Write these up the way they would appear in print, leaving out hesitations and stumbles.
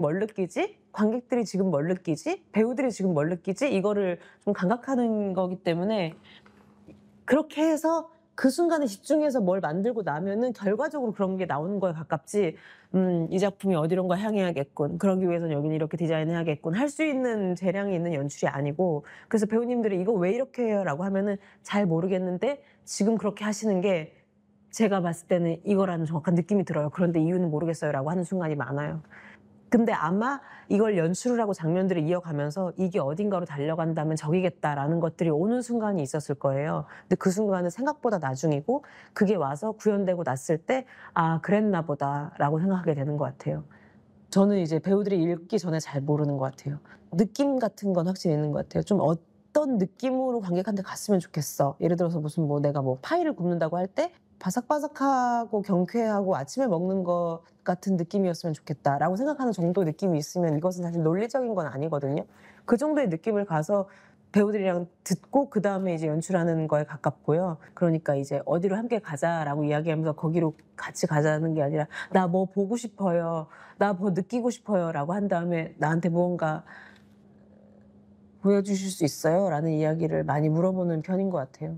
뭘 느끼지? 관객들이 지금 뭘 느끼지? 배우들이 지금 뭘 느끼지? 이거를 좀 감각하는 거기 때문에 그렇게 해서 그 순간에 집중해서 뭘 만들고 나면은 결과적으로 그런 게 나오는 거에 가깝지, 이 작품이 어디론가 향해야겠군, 그러기 위해서는 여기는 이렇게 디자인해야겠군 할 수 있는 재량이 있는 연출이 아니고. 그래서 배우님들이 이거 왜 이렇게 해요? 라고 하면은 잘 모르겠는데 지금 그렇게 하시는 게 제가 봤을 때는 이거라는 정확한 느낌이 들어요. 그런데 이유는 모르겠어요. 라고 하는 순간이 많아요. 근데 아마 이걸 연출을 하고 장면들을 이어가면서 이게 어딘가로 달려간다면 저기겠다라는 것들이 오는 순간이 있었을 거예요. 근데 그 순간은 생각보다 나중이고 그게 와서 구현되고 났을 때 아, 그랬나 보다라고 생각하게 되는 것 같아요. 저는 이제 배우들이 읽기 전에 잘 모르는 것 같아요. 느낌 같은 건 확실히 있는 것 같아요. 좀 어떤 느낌으로 관객한테 갔으면 좋겠어. 예를 들어서 무슨 내가 파이를 굽는다고 할 때 바삭바삭하고 경쾌하고 아침에 먹는 것 같은 느낌이었으면 좋겠다라고 생각하는 정도의 느낌이 있으면 이것은 사실 논리적인 건 아니거든요. 그 정도의 느낌을 가서 배우들이랑 듣고 그다음에 이제 연출하는 거에 가깝고요. 그러니까 이제 어디로 함께 가자라고 이야기하면서 거기로 같이 가자는 게 아니라 나 뭐 보고 싶어요. 나 뭐 느끼고 싶어요. 라고 한 다음에 나한테 무언가 보여주실 수 있어요? 라는 이야기를 많이 물어보는 편인 것 같아요.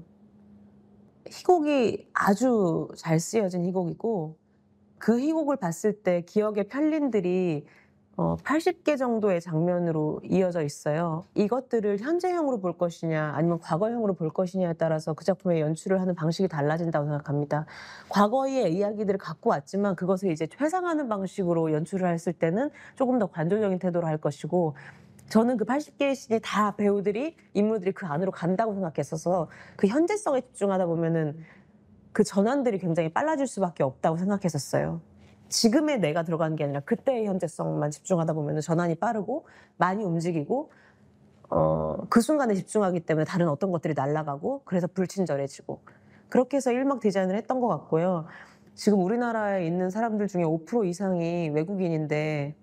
희곡이 아주 잘 쓰여진 희곡이고 그 희곡을 봤을 때 기억의 편린들이 80개 정도의 장면으로 이어져 있어요. 이것들을 현재형으로 볼 것이냐 아니면 과거형으로 볼 것이냐에 따라서 그 작품의 연출을 하는 방식이 달라진다고 생각합니다. 과거의 이야기들을 갖고 왔지만 그것을 이제 회상하는 방식으로 연출을 했을 때는 조금 더 관조적인 태도로 할 것이고, 저는 그 80개의 씬이 다 배우들이, 인물들이 그 안으로 간다고 생각했어서 그 현재성에 집중하다 보면은 그 전환들이 굉장히 빨라질 수밖에 없다고 생각했었어요. 지금의 내가 들어가는 게 아니라 그때의 현재성만 집중하다 보면 전환이 빠르고 많이 움직이고 그 순간에 집중하기 때문에 다른 어떤 것들이 날아가고 그래서 불친절해지고, 그렇게 해서 일막 디자인을 했던 것 같고요. 지금 우리나라에 있는 사람들 중에 5% 이상이 외국인인데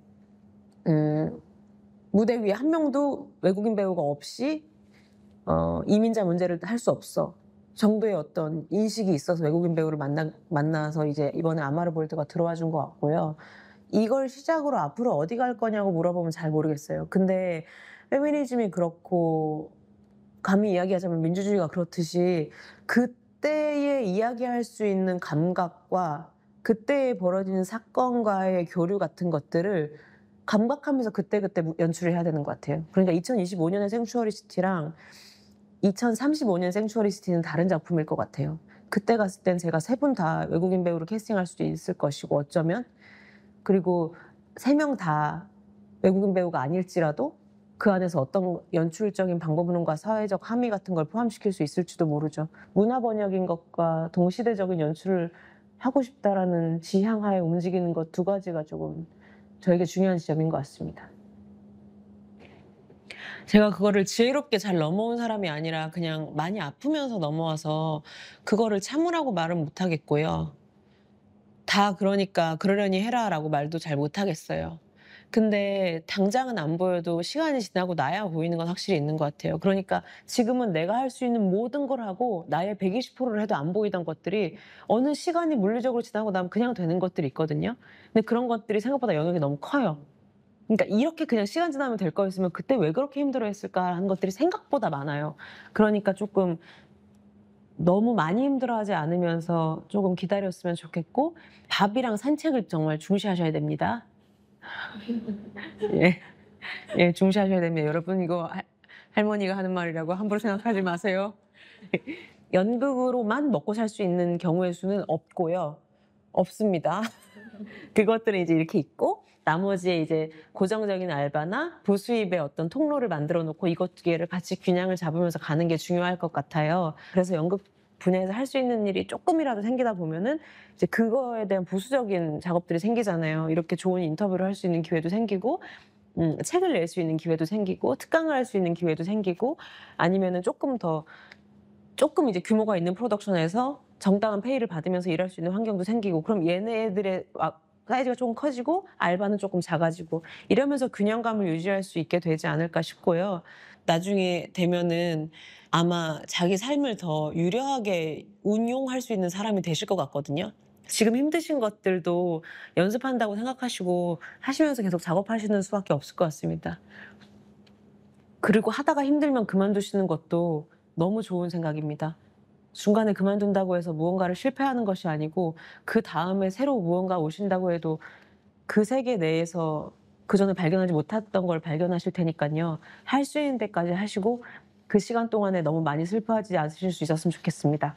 무대 위에 한 명도 외국인 배우가 없이 이민자 문제를 할 수 없어 정도의 어떤 인식이 있어서 외국인 배우를 만나서 이제 이번에 아마르볼드가 들어와 준 것 같고요. 이걸 시작으로 앞으로 어디 갈 거냐고 물어보면 잘 모르겠어요. 근데 페미니즘이 그렇고 감히 이야기하자면 민주주의가 그렇듯이 그때에 이야기할 수 있는 감각과 그때에 벌어지는 사건과의 교류 같은 것들을 감각하면서 그때그때 연출을 해야 되는 것 같아요. 그러니까 2025년의 생츄어리 시티랑 2035년 생츄어리 시티는 다른 작품일 것 같아요. 그때 갔을 땐 제가 세 분 다 외국인 배우를 캐스팅할 수도 있을 것이고 어쩌면, 그리고 세 명 다 외국인 배우가 아닐지라도 그 안에서 어떤 연출적인 방법론과 사회적 함의 같은 걸 포함시킬 수 있을지도 모르죠. 문화 번역인 것과 동시대적인 연출을 하고 싶다라는 지향하에 움직이는 것 두 가지가 조금 저에게 중요한 지점인 것 같습니다. 제가 그거를 지혜롭게 잘 넘어온 사람이 아니라 그냥 많이 아프면서 넘어와서 그거를 참으라고 말은 못 하겠고요. 다 그러니까 그러려니 해라라고 말도 잘 못 하겠어요. 근데 당장은 안 보여도 시간이 지나고 나야 보이는 건 확실히 있는 것 같아요. 그러니까 지금은 내가 할 수 있는 모든 걸 하고 나의 120%를 해도 안 보이던 것들이 어느 시간이 물리적으로 지나고 나면 그냥 되는 것들이 있거든요. 근데 그런 것들이 생각보다 영역이 너무 커요. 그러니까 이렇게 그냥 시간 지나면 될 거였으면 그때 왜 그렇게 힘들어했을까 하는 것들이 생각보다 많아요. 그러니까 조금 너무 많이 힘들어하지 않으면서 조금 기다렸으면 좋겠고, 밥이랑 산책을 정말 중시하셔야 됩니다. 예, 예, 중시하셔야 됩니다. 여러분, 이거 할머니가 하는 말이라고 함부로 생각하지 마세요. 연극으로만 먹고 살 수 있는 경우의 수는 없고요. 없습니다. 그것들은 이제 이렇게 있고, 나머지에 이제 고정적인 알바나 부수입의 어떤 통로를 만들어 놓고 이것 두 개를 같이 균형을 잡으면서 가는 게 중요할 것 같아요. 그래서 연극 분야에서 할 수 있는 일이 조금이라도 생기다 보면은 이제 그거에 대한 부수적인 작업들이 생기잖아요. 이렇게 좋은 인터뷰를 할 수 있는 기회도 생기고, 책을 낼 수 있는 기회도 생기고, 특강을 할 수 있는 기회도 생기고, 아니면은 조금 이제 규모가 있는 프로덕션에서 정당한 페이를 받으면서 일할 수 있는 환경도 생기고, 그럼 얘네들의 사이즈가 조금 커지고 알바는 조금 작아지고 이러면서 균형감을 유지할 수 있게 되지 않을까 싶고요. 나중에 되면은 아마 자기 삶을 더 유려하게 운용할 수 있는 사람이 되실 것 같거든요. 지금 힘드신 것들도 연습한다고 생각하시고 하시면서 계속 작업하시는 수밖에 없을 것 같습니다. 그리고 하다가 힘들면 그만두시는 것도 너무 좋은 생각입니다. 중간에 그만둔다고 해서 무언가를 실패하는 것이 아니고 그다음에 새로 무언가 오신다고 해도 그 세계 내에서 그전에 발견하지 못했던 걸 발견하실 테니깐요. 할 수 있는 데까지 하시고 그 시간 동안에 너무 많이 슬퍼하지 않으실 수 있었으면 좋겠습니다.